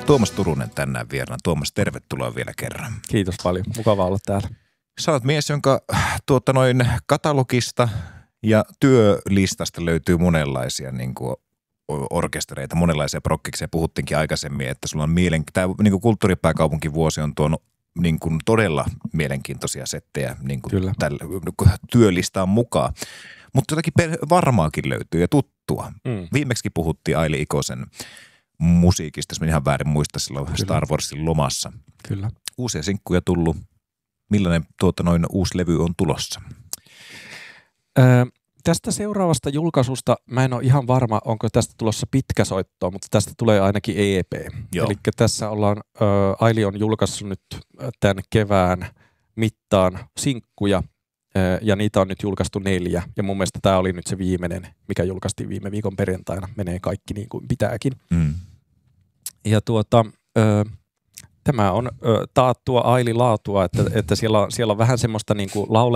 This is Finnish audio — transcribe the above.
Tuomas Turunen tänään vieraana. Tuomas, tervetuloa vielä kerran. Kiitos paljon. Mukava olla täällä. Sä oot mies, jonka katalogista ja työlistasta löytyy monenlaisia niin kuin orkestereita, monenlaisia prokkiksia. Puhuttiinkin aikaisemmin, että sulla on tämä niin kuin kulttuuripääkaupunkivuosi on tuonut niin kuin todella mielenkiintoisia settejä niin kuin työlistaan mukaan. Mutta jotakin varmaakin löytyy ja tuttua. Viimeksi puhuttiin Aili Ikosen musiikista, jos mä ihan väärin muista silloin Star Warsin lomassa. Kyllä. Uusia sinkkuja tullut. Millainen uusi levy on tulossa? Tästä seuraavasta julkaisusta mä en ole ihan varma, onko tästä tulossa pitkä soitto, mutta tästä tulee ainakin EP. Eli tässä Aili on julkaissut nyt tämän kevään mittaan sinkkuja, ja niitä on nyt julkaistu 4. Ja mun mielestä tämä oli nyt se viimeinen, mikä julkaistiin viime viikon perjantaina. Menee kaikki niin kuin pitääkin. Ja tämä on taattua Aili-laatua, että siellä on vähän semmoista niin kuin